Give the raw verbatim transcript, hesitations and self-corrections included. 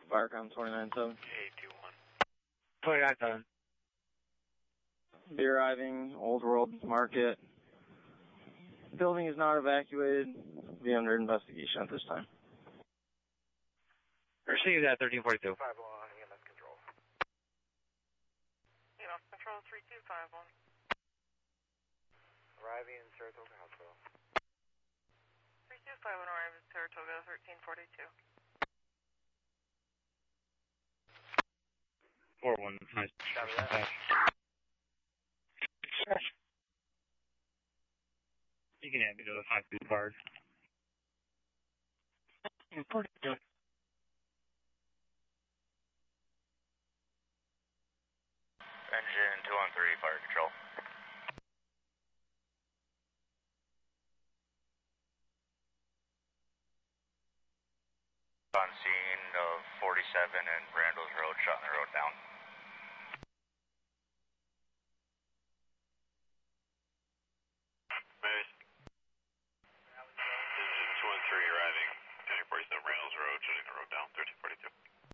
Firecom twenty-nine seven. eight two one. twenty-nine seven. Be arriving, Old World Market. Building is not evacuated. Be under investigation at this time. Received at thirteen forty-two. five one, E M S control. E M S control three two five one. Arriving in Saratoga Hospital. three two five one arriving in Saratoga thirteen forty-two. four one, nice. Copy that. You can add me to the five two card. forty-two. Engine two one three, fire control. On scene of forty-seven and Randall's Road, shutting the road down. Engine two one three arriving, thirteen forty-seven Randall's Road, shutting the road down, thirteen forty-two.